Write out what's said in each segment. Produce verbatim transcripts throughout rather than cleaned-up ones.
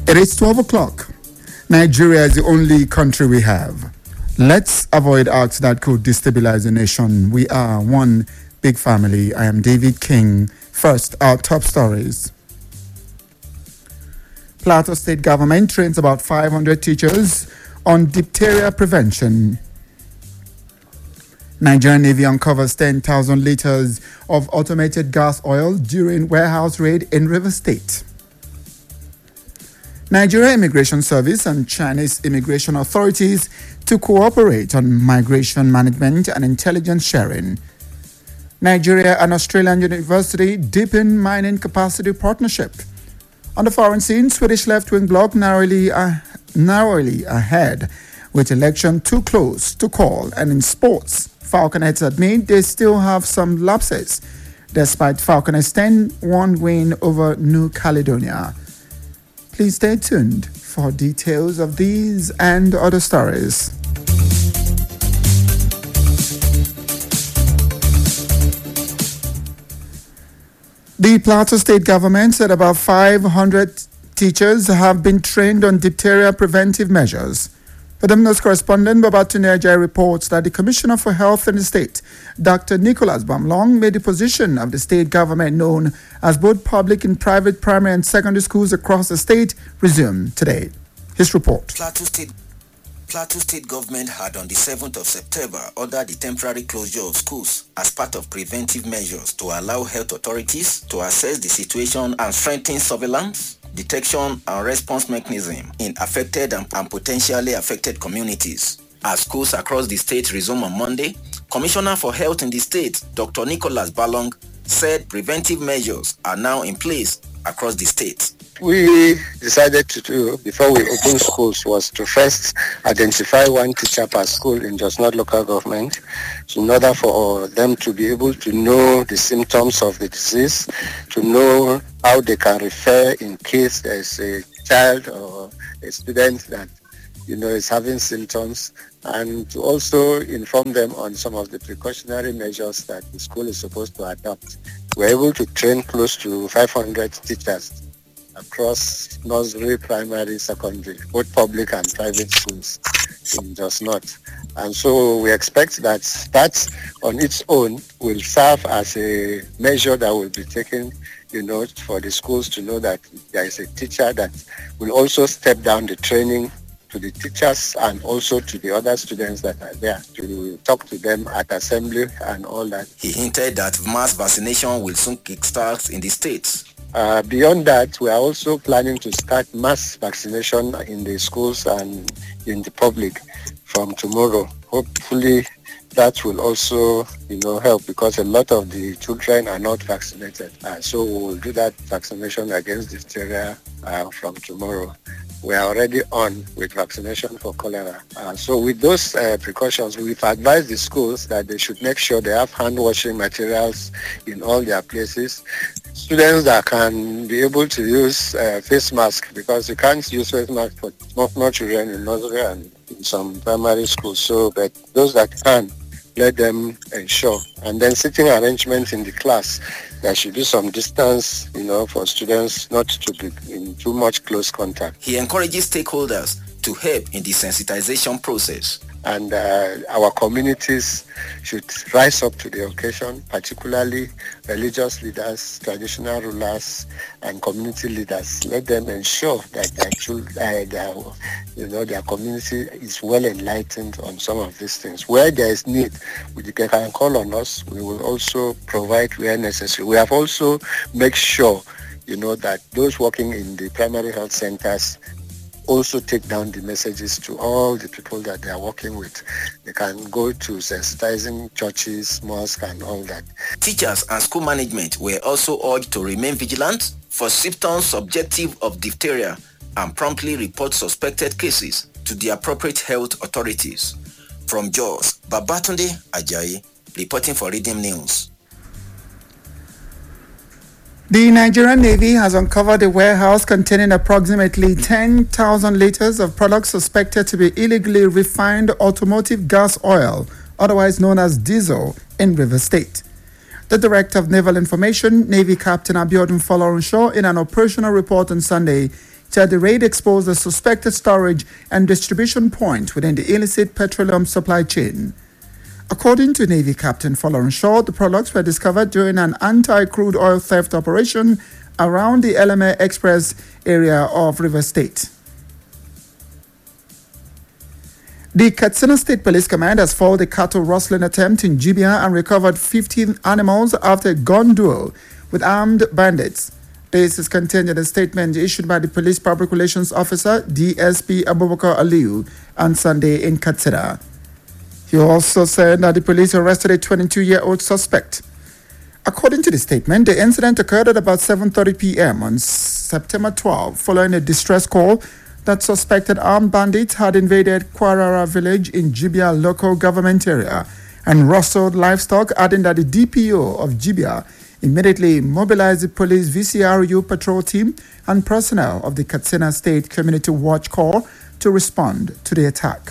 It is twelve o'clock. Nigeria is the only country we have. Let's avoid acts that could destabilize the nation. We are one big family. I am David King. First, our top stories. Plateau State government trains about five hundred teachers on diphtheria prevention. Nigerian Navy uncovers ten thousand liters of automated gas oil during warehouse raid in Rivers State. Nigeria Immigration Service and Chinese immigration authorities to cooperate on migration management and intelligence sharing. Nigeria and Australian University deepen mining capacity partnership. On the foreign scene, Swedish left-wing bloc narrowly, uh, narrowly ahead with election too close to call. And in sports, Falconets admit they still have some lapses despite Falconets' ten one win over New Caledonia. Please stay tuned for details of these and other stories. The Plateau State government said about five hundred teachers have been trained on diphtheria preventive measures. The Domino's correspondent Babatunde Ajayi reports that the Commissioner for Health in the state, Doctor Nicholas Bamlong, made the position of the state government known as both public and private primary and secondary schools across the state resume today. His report. Plateau State Plateau State government had on the seventh of September ordered the temporary closure of schools as part of preventive measures to allow health authorities to assess the situation and strengthen surveillance, detection and response mechanism in affected and, and potentially affected communities. As schools across the state resume on Monday, Commissioner for Health in the state, Doctor Nicholas Bamlong, said preventive measures are now in place across the state. We decided to do before we open schools was to first identify one teacher per school in Jos North local government in order for them to be able to know the symptoms of the disease, to know how they can refer in case there's a child or a student that you know is having symptoms, and to also inform them on some of the precautionary measures that the school is supposed to adopt. We're able to train close to five hundred teachers across nursery, primary, secondary, both public and private schools in Jos North. And so we expect that that on its own will serve as a measure that will be taken, you know, for the schools to know that there is a teacher that will also step down the training to the teachers and also to the other students that are there to talk to them at assembly and all that. He hinted that mass vaccination will soon kickstart in the states. Uh, beyond that, we are also planning to start mass vaccination in the schools and in the public from tomorrow. Hopefully, that will also, you know, help because a lot of the children are not vaccinated. Uh, so we will do that vaccination against diphtheria uh, from tomorrow. We are already on with vaccination for cholera. Uh, so with those uh, precautions, we've advised the schools that they should make sure they have hand washing materials in all their places. Students that can be able to use uh, face mask because you can't use face mask for small, small children in nursery and in some primary schools. So, but those that can, let them ensure. And then sitting arrangements in the class, there should be some distance, you know, for students not to be in too much close contact. He encourages stakeholders to help in the sensitization process. And uh, our communities should rise up to the occasion, particularly religious leaders, traditional rulers, and community leaders. Let them ensure that their children, uh, their, you know, their community is well enlightened on some of these things. Where there is need, they can call on us. We will also provide where necessary. We have also made sure, you know, that those working in the primary health centers also take down the messages to all the people that they are working with. They can go to sensitizing churches, mosques, and all that. Teachers and school management were also urged to remain vigilant for symptoms subjective of diphtheria and promptly report suspected cases to the appropriate health authorities. From Jos, Babatunde Ajayi, reporting for Redeem News. The Nigerian Navy has uncovered a warehouse containing approximately ten thousand liters of products suspected to be illegally refined automotive gas oil, otherwise known as diesel, in Rivers State. The Director of Naval Information, Navy Captain Abiodun Folorunsho, in an operational report on Sunday, said the raid exposed a suspected storage and distribution point within the illicit petroleum supply chain. According to Navy Captain Folarin Shaw, the products were discovered during an anti-crude oil theft operation around the Eleme Express area of River State. The Katsina State Police Command has foiled a cattle rustling attempt in Jibia and recovered fifteen animals after a gun duel with armed bandits. This is contained in a statement issued by the Police Public Relations Officer, D S P Abubakar Aliyu, on Sunday in Katsina. He also said that the police arrested a twenty-two-year-old suspect. According to the statement, the incident occurred at about seven thirty p.m. on September twelfth, following a distress call that suspected armed bandits had invaded Kwarara village in Jibia local government area and rustled livestock, adding that the D P O of Jibia immediately mobilized the police V C R U patrol team and personnel of the Katsina State Community Watch Corps to respond to the attack.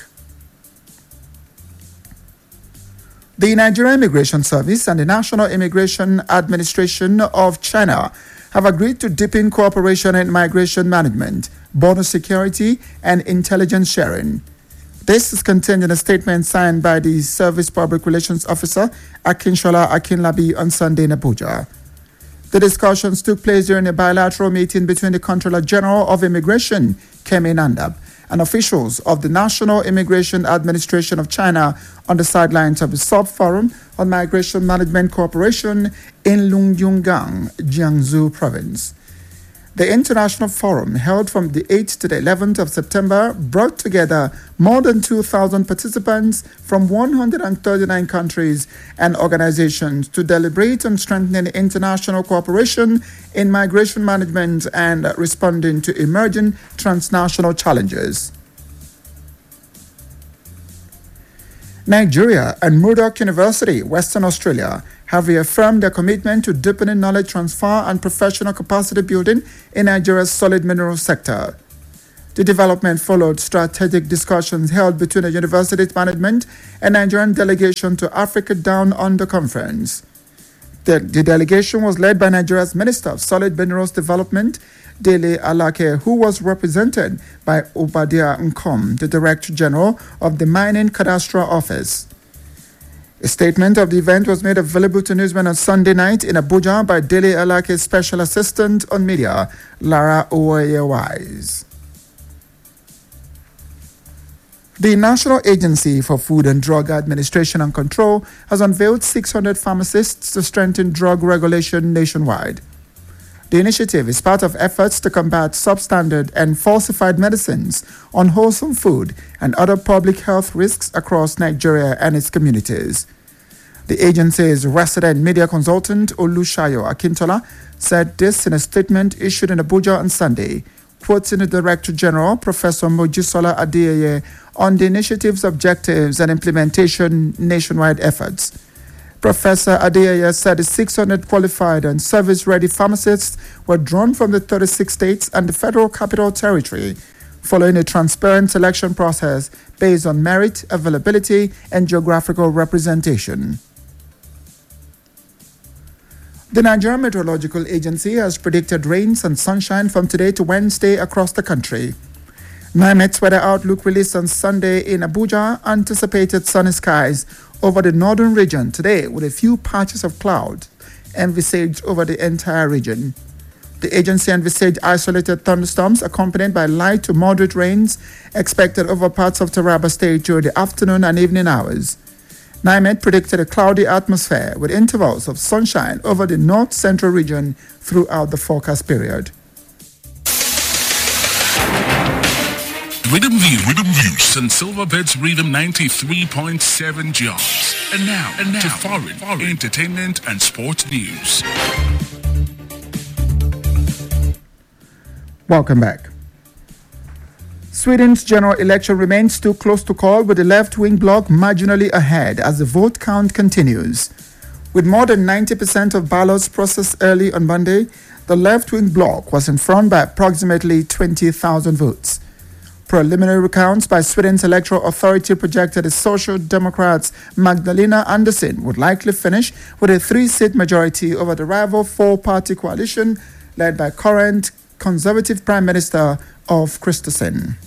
The Nigerian Immigration Service and the National Immigration Administration of China have agreed to deepen cooperation in migration management, border security, and intelligence sharing. This is contained in a statement signed by the Service Public Relations Officer, Akinshola Akinlabi, on Sunday in Abuja. The discussions took place during a bilateral meeting between the Controller General of Immigration, Kemi Nandab, and officials of the National Immigration Administration of China on the sidelines of the Sub-Forum on Migration Management Cooperation in Lungyungang, Jiangsu Province. The international forum, held from the eighth to the eleventh of September, brought together more than two thousand participants from one hundred thirty-nine countries and organizations to deliberate on strengthening international cooperation in migration management and responding to emerging transnational challenges. Nigeria and Murdoch University, Western Australia, have reaffirmed their commitment to deepening knowledge transfer and professional capacity building in Nigeria's solid mineral sector. The development followed strategic discussions held between the university's management and Nigerian delegation to Africa Down Under Conference. The, the delegation was led by Nigeria's Minister of Solid Minerals Development, Dele Alake, who was represented by Obadiah Nkom, the Director General of the Mining Cadastral Office. A statement of the event was made available to newsmen on Sunday night in Abuja by Dele Alake's Special Assistant on Media, Lara Oye-Wise. The National Agency for Food and Drug Administration and Control has unveiled six hundred pharmacists to strengthen drug regulation nationwide. The initiative is part of efforts to combat substandard and falsified medicines, unwholesome food, and other public health risks across Nigeria and its communities. The agency's resident media consultant, Olushayo Akintola, said this in a statement issued in Abuja on Sunday, quoting the Director General, Professor Mojisola Adeyeye, on the initiative's objectives and implementation nationwide efforts. Professor Adeyeye said the six hundred qualified and service-ready pharmacists were drawn from the thirty-six states and the Federal Capital Territory, following a transparent selection process based on merit, availability, and geographical representation. The Nigerian Meteorological Agency has predicted rains and sunshine from today to Wednesday across the country. NIMET's weather outlook released on Sunday in Abuja anticipated sunny skies over the northern region today with a few patches of cloud envisaged over the entire region. The agency envisaged isolated thunderstorms accompanied by light to moderate rains expected over parts of Taraba State during the afternoon and evening hours. NIMET predicted a cloudy atmosphere with intervals of sunshine over the north-central region throughout the forecast period. Rhythm View, Rhythm View, St. Silverbirds Rhythm ninety-three point seven jobs. And now, and now to foreign, foreign entertainment and sports news. Welcome back. Sweden's general election remains still close to call, with the left-wing bloc marginally ahead as the vote count continues. With more than ninety percent of ballots processed early on Monday, the left-wing bloc was in front by approximately twenty thousand votes. Preliminary recounts by Sweden's Electoral Authority projected the Social Democrats' Magdalena Andersson would likely finish with a three-seat majority over the rival four-party coalition led by current Conservative Prime Minister Ulf Kristersson.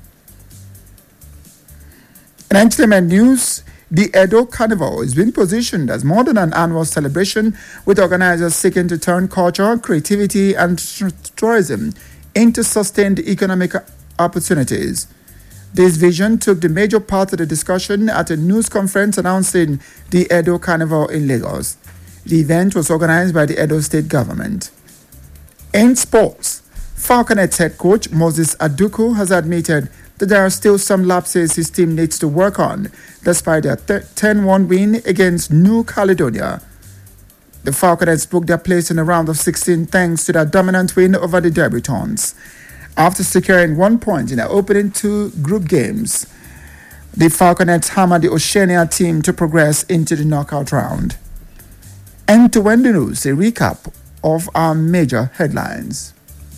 In entertainment news, the Edo Carnival is being positioned as more than an annual celebration, with organizers seeking to turn culture, creativity, and tourism into sustained economic opportunities. This vision took the major part of the discussion at a news conference announcing the Edo Carnival in Lagos. The event was organized by the Edo State Government. In sports, Falconets head coach Moses Aduku has admitted that there are still some lapses his team needs to work on, despite their ten one win against New Caledonia. The Falconets booked their place in the round of sixteen thanks to their dominant win over the debutants. After securing one point in their opening two group games, the Falconets hammered the Oceania team to progress into the knockout round. And to end the news, a recap of our major headlines.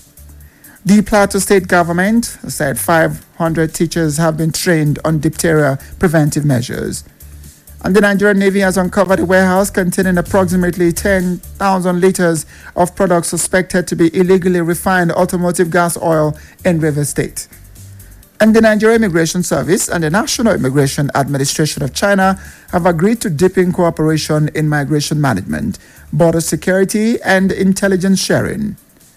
The Plateau State Government said five hundred teachers have been trained on diphtheria preventive measures. And the Nigerian Navy has uncovered a warehouse containing approximately ten thousand liters of products suspected to be illegally refined automotive gas oil in Rivers State. And the Nigerian Immigration Service and the National Immigration Administration of China have agreed to deepen cooperation in migration management, border security, and intelligence sharing.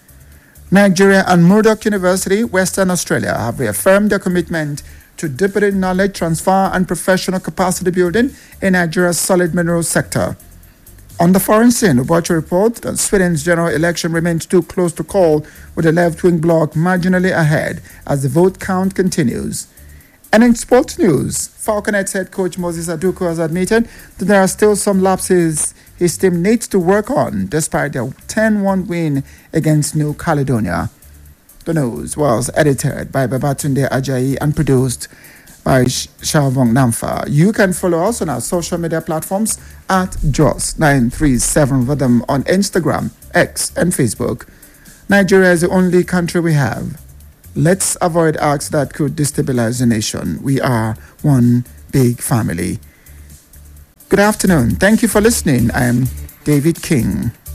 Nigeria and Murdoch University, Western Australia, have reaffirmed their commitment to deepening knowledge transfer and professional capacity building in Nigeria's solid minerals sector. On the foreign scene, Ubochi reports that Sweden's general election remains too close to call, with the left-wing bloc marginally ahead as the vote count continues. And in sports news, Falconets head coach Moses Aduku has admitted that there are still some lapses his team needs to work on despite their ten one win against New Caledonia. The news was edited by Babatunde Ajayi and produced by Shalvong Namfa. You can follow us on our social media platforms at Jos nine three seven Rhythm on Instagram, X, and Facebook. Nigeria is the only country we have. Let's avoid acts that could destabilize the nation. We are one big family. Good afternoon. Thank you for listening. I am David King.